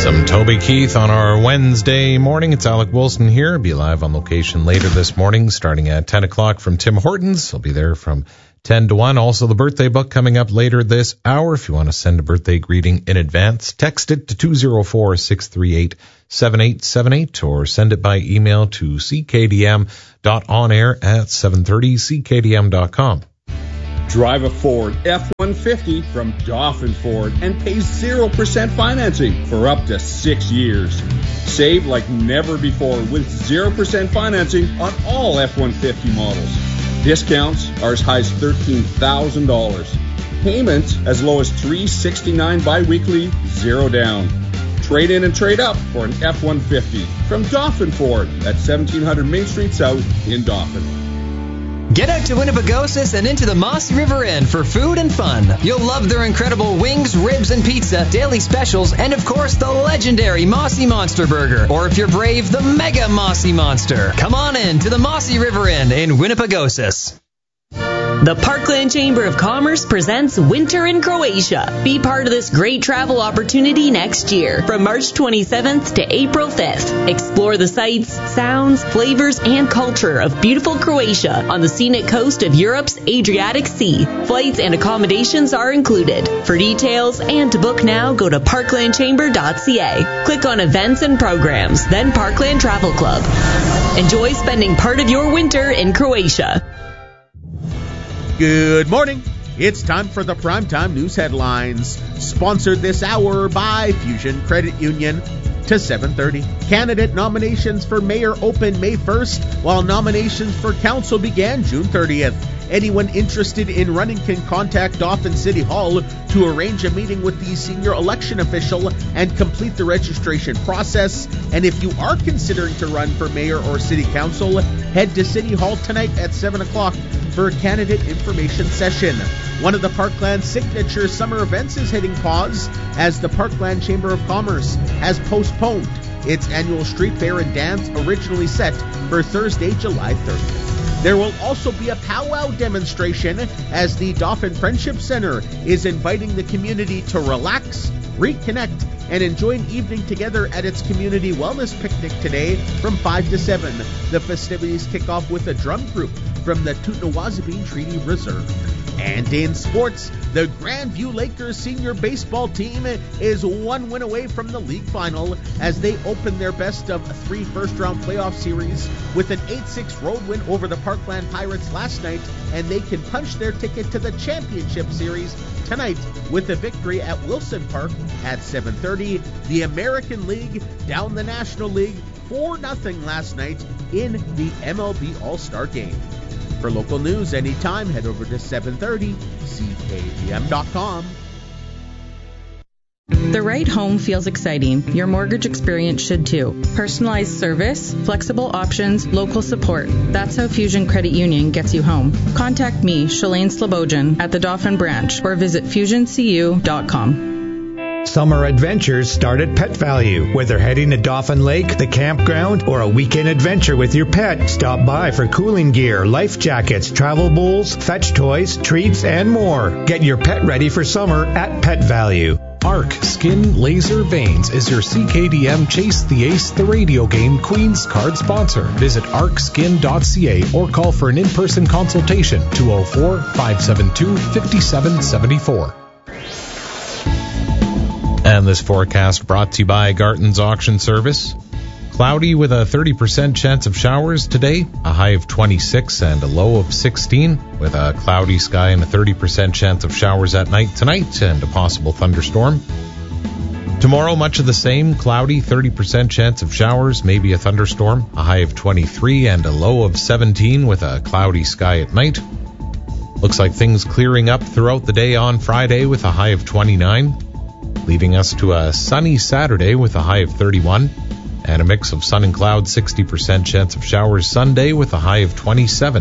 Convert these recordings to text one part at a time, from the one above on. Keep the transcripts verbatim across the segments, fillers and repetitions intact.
Some Toby Keith on our Wednesday morning. It's Alec Wilson here. I'll be live on location later this morning, starting at ten o'clock from Tim Hortons. I'll be there from ten to one. Also, the birthday book coming up later this hour. If you want to send a birthday greeting in advance, text it to two oh four, six three eight, seven eight seven eight or send it by email to c k d m dot on air at seven thirty c k d m dot com. Drive a Ford F one fifty from Dauphin Ford and pay zero percent financing for up to six years. Save like never before with zero percent financing on all F one fifty models. Discounts are as high as thirteen thousand dollars. Payments as low as three hundred sixty-nine dollars bi-weekly, zero down. Trade in and trade up for an F one fifty from Dauphin Ford at seventeen hundred Main Street South in Dauphin. Get out to Winnipegosis and into the Mossy River Inn for food and fun. You'll love their incredible wings, ribs, and pizza, daily specials, and of course the legendary Mossy Monster Burger. Or if you're brave, the Mega Mossy Monster. Come on in to the Mossy River Inn in Winnipegosis. The Parkland Chamber of Commerce presents Winter in Croatia. Be part of this great travel opportunity next year from March twenty-seventh to April fifth. Explore the sights, sounds, flavors, and culture of beautiful Croatia on the scenic coast of Europe's Adriatic Sea. Flights and accommodations are included. For details and to book now, go to parkland chamber dot c a. Click on Events and Programs, then Parkland Travel Club. Enjoy spending part of your winter in Croatia. Good morning. It's time for the Primetime News Headlines, sponsored this hour by Fusion Credit Union. To seven thirty. Candidate nominations for mayor open May first, while nominations for council began June thirtieth. Anyone interested in running can contact Dauphin City Hall to arrange a meeting with the senior election official and complete the registration process. And if you are considering to run for mayor or city council, head to City Hall tonight at seven o'clock for a candidate information session. One of the Parkland signature summer events is hitting pause as the Parkland Chamber of Commerce has postponed its annual street fair and dance originally set for Thursday, July thirtieth. There will also be a powwow demonstration as the Dauphin Friendship Center is inviting the community to relax, reconnect, and enjoy an evening together at its community wellness picnic today from five to seven. The festivities kick off with a drum group from the Tootnawazabean Treaty Reserve. And in sports, the Grandview Lakers senior baseball team is one win away from the league final as they open their best of three first-round playoff series with an eight six road win over the Parkland Pirates last night, and they can punch their ticket to the championship series tonight with a victory at Wilson Park at seven thirty. The American League down the National League four nothing last night in the M L B All-Star Game. For local news anytime, head over to seven thirty c k d m dot com. The right home feels exciting. Your mortgage experience should too. Personalized service, flexible options, local support. That's how Fusion Credit Union gets you home. Contact me, Shalane Slobodjan, at the Dauphin branch or visit fusion c u dot com. Summer adventures start at Pet Value. Whether heading to Dauphin Lake, the campground, or a weekend adventure with your pet, stop by for cooling gear, life jackets, travel bowls, fetch toys, treats, and more. Get your pet ready for summer at Pet Value. Arc Skin Laser Veins is your C K D M Chase the Ace the radio game Queen's card sponsor. Visit arc skin dot c a or call for an in-person consultation two oh four, five seven two, five seven seven four. And this forecast brought to you by Garton's Auction Service. Cloudy with a thirty percent chance of showers today, a high of twenty-six and a low of sixteen, with a cloudy sky and a thirty percent chance of showers at night tonight and a possible thunderstorm. Tomorrow, much of the same, cloudy, thirty percent chance of showers, maybe a thunderstorm, a high of twenty-three and a low of seventeen with a cloudy sky at night. Looks like things clearing up throughout the day on Friday with a high of twenty-nine, leading us to a sunny Saturday with a high of thirty-one. And a mix of sun and clouds, sixty percent chance of showers Sunday with a high of twenty-seven.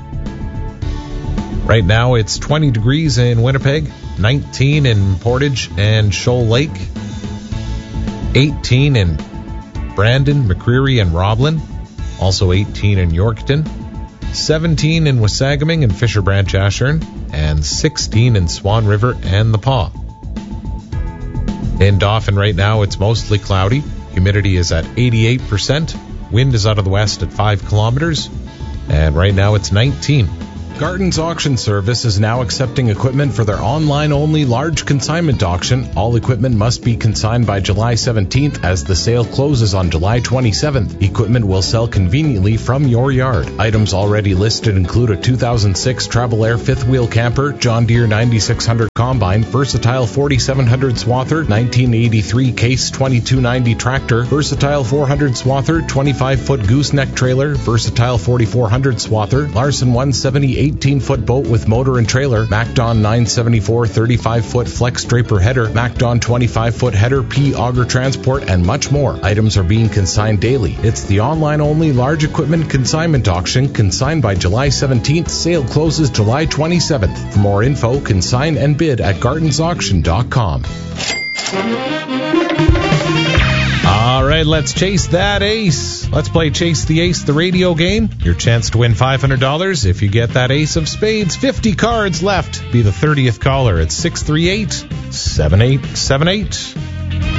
Right now it's twenty degrees in Winnipeg, nineteen in Portage and Shoal Lake, eighteen in Brandon, McCreary, and Roblin, also eighteen in Yorkton, seventeen in Wasagaming and Fisher Branch Ashern, and sixteen in Swan River and the Paw. In Dauphin right now, it's mostly cloudy. Humidity is at eighty-eight percent. Wind is out of the west at five kilometers. And right now it's nineteen. Garton's Auction Service is now accepting equipment for their online-only large consignment auction. All equipment must be consigned by July seventeenth as the sale closes on July twenty-seventh. Equipment will sell conveniently from your yard. Items already listed include a two thousand six Travel Air fifth wheel camper, John Deere ninety-six hundred combine, Versatile forty-seven hundred swather, nineteen eighty-three Case twenty-two ninety tractor, Versatile four hundred swather, twenty-five foot gooseneck trailer, Versatile forty-four hundred swather, Larson one seventy eighteen foot boat with motor and trailer, MacDon nine seventy-four thirty-five foot flex draper header, MacDon twenty-five foot header, P auger transport, and much more. Items are being consigned daily. It's the online-only large equipment consignment auction, consigned by July seventeenth. Sale closes July twenty-seventh. For more info, consign and bid at gartons auction dot com. All right, let's chase that ace. Let's play Chase the Ace, the radio game. Your chance to win five hundred dollars if you get that ace of spades. fifty cards left. Be the thirtieth caller at six three eight, seven eight seven eight.